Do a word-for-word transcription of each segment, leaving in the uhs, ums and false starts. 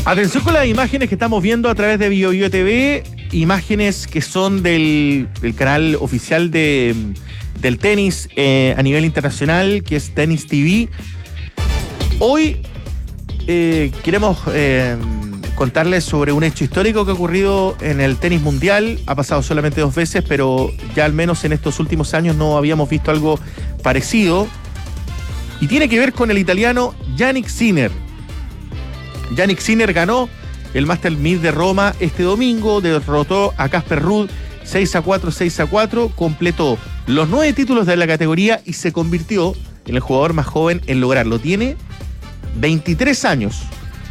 Atención con las imágenes que estamos viendo a través de Bio Bio T V, imágenes que son del, del canal oficial de, del tenis eh, a nivel internacional, que es Tennis T V. Hoy eh, queremos eh, contarles sobre un hecho histórico que ha ocurrido en el tenis mundial. Ha pasado solamente dos veces, pero ya al menos en estos últimos años no habíamos visto algo parecido. Y tiene que ver con el italiano Jannik Sinner. Jannik Sinner ganó el Master mil de Roma este domingo, derrotó a Casper Ruud seis a cuatro, seis a cuatro, completó los nueve títulos de la categoría y se convirtió en el jugador más joven en lograrlo. Tiene veintitrés años.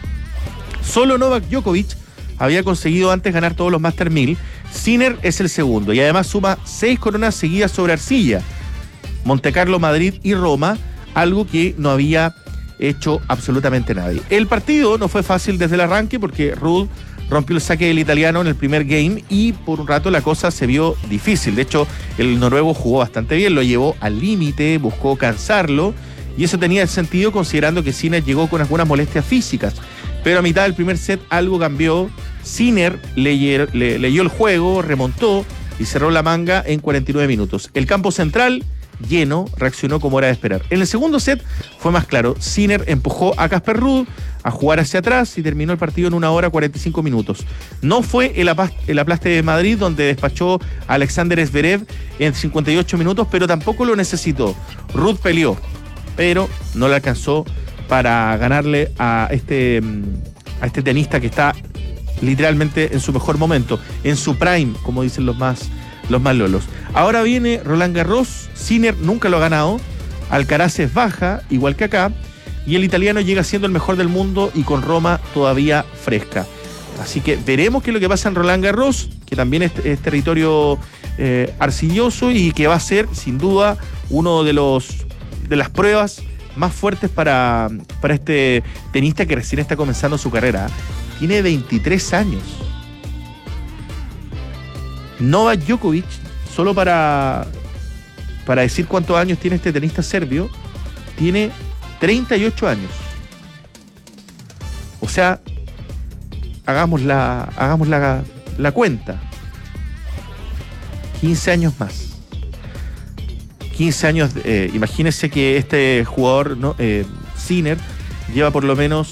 Solo Novak Djokovic había conseguido antes ganar todos los Master mil. Sinner es el segundo y además suma seis coronas seguidas sobre arcilla. Montecarlo, Madrid y Roma, algo que no había hecho absolutamente nadie. El partido no fue fácil desde el arranque porque Ruud rompió el saque del italiano en el primer game y por un rato la cosa se vio difícil. De hecho, el noruego jugó bastante bien, lo llevó al límite, buscó cansarlo y eso tenía sentido considerando que Sinner llegó con algunas molestias físicas. Pero a mitad del primer set algo cambió. Sinner le, le, leyó el juego, remontó y cerró la manga en cuarenta y nueve minutos. El campo central lleno, reaccionó como era de esperar. En el segundo set fue más claro. Sinner empujó a Casper Ruud a jugar hacia atrás y terminó el partido en una hora cuarenta y cinco minutos. No fue el, el aplaste de Madrid, donde despachó a Alexander Zverev en cincuenta y ocho minutos, pero tampoco lo necesitó. Ruud peleó, pero no le alcanzó para ganarle a este, a este tenista que está literalmente en su mejor momento, en su prime, como dicen los más los más lolos. Ahora viene Roland Garros. Sinner nunca lo ha ganado, Alcaraz es baja, igual que acá, y el italiano llega siendo el mejor del mundo y con Roma todavía fresca. Así que veremos qué es lo que pasa en Roland Garros, que también es, es territorio eh, arcilloso y que va a ser, sin duda, uno de los de las pruebas más fuertes para, para este tenista que recién está comenzando su carrera. Tiene veintitrés años. Novak Djokovic, solo para, para decir cuántos años tiene este tenista serbio, tiene treinta y ocho años. O sea, hagamos la, hagamos la, la cuenta. quince años más. quince años, eh, imagínense que este jugador, ¿no? eh, Sinner, lleva por lo menos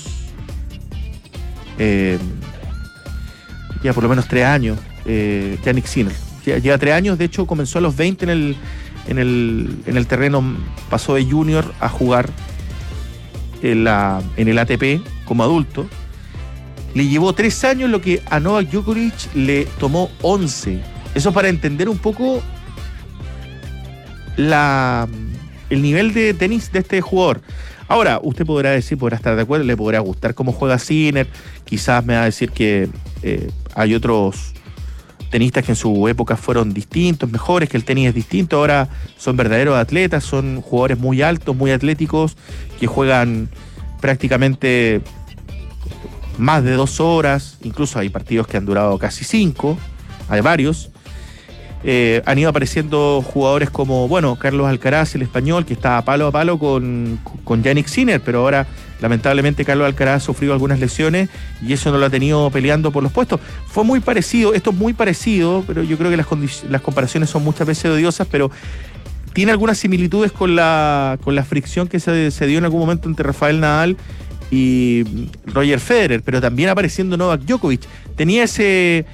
eh, lleva por lo menos tres años. Eh, Jannik Sinner lleva tres años, de hecho comenzó a los veinte en el, en el, en el terreno, pasó de junior a jugar en, la, en el A T P como adulto. Le llevó tres años lo que a Novak Djokovic le tomó once. Eso para entender un poco la, el nivel de tenis de este jugador. Ahora, usted podrá decir, podrá estar de acuerdo, le podrá gustar cómo juega Sinner, quizás me va a decir que eh, hay otros tenistas que en su época fueron distintos, mejores, que el tenis es distinto, ahora son verdaderos atletas, son jugadores muy altos, muy atléticos, que juegan prácticamente más de dos horas, incluso hay partidos que han durado casi cinco, hay varios. Eh, han ido apareciendo jugadores como, bueno, Carlos Alcaraz, el español, que está palo a palo con, con Jannik Sinner, pero ahora lamentablemente Carlos Alcaraz ha sufrido algunas lesiones y eso no lo ha tenido peleando por los puestos. Fue muy parecido, esto es muy parecido, pero yo creo que las, las comparaciones son muchas veces odiosas, pero tiene algunas similitudes con la, con la fricción que se, se dio en algún momento entre Rafael Nadal y Roger Federer, pero también apareciendo Novak Djokovic. Tenía ese,